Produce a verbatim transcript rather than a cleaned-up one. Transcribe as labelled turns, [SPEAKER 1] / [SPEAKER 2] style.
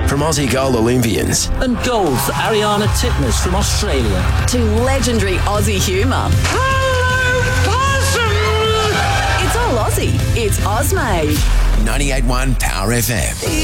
[SPEAKER 1] from Aussie gold Olympians.
[SPEAKER 2] And gold for Ariana Titmus from Australia.
[SPEAKER 3] To legendary Aussie humour.
[SPEAKER 4] Hello, possum!
[SPEAKER 3] It's all Aussie. It's Ozmade.
[SPEAKER 1] ninety-eight point one Power F M.